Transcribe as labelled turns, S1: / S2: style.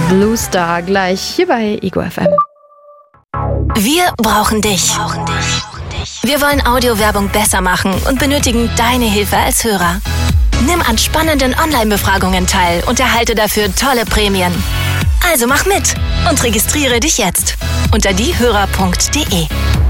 S1: Blue Star gleich hier bei Ego FM.
S2: Wir brauchen dich. Wir wollen Audiowerbung besser machen und benötigen deine Hilfe als Hörer. Nimm an spannenden Online-Befragungen teil und erhalte dafür tolle Prämien. Also mach mit und registriere dich jetzt unter diehörer.de.